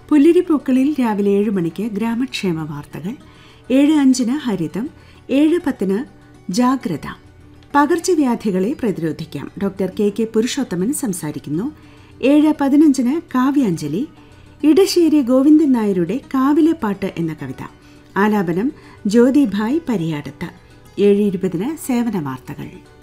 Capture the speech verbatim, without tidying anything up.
പുല്ലരിപ്പൂക്കളിൽ രാവിലെ ഏഴ് മണിക്ക് ഗ്രാമക്ഷേമ വാർത്തകൾ, ഏഴ് അഞ്ചിന് ഹരിതം, ഏഴ് പത്തിന് ജാഗ്രത. പകർച്ചവ്യാധികളെ പ്രതിരോധിക്കാം. ഡോക്ടർ കെ കെ പുരുഷോത്തമൻ സംസാരിക്കുന്നു. ഏഴ് പതിനഞ്ചിന് കാവ്യാഞ്ജലി, ഇടശ്ശേരി ഗോവിന്ദൻ നായരുടെ കാവിലെ പാട്ട് എന്ന കവിത. ആലാപനം ജ്യോതിഭായ് പരിയാടത്ത്. ഏഴ് ഇരുപതിന് സേവന വാർത്തകൾ.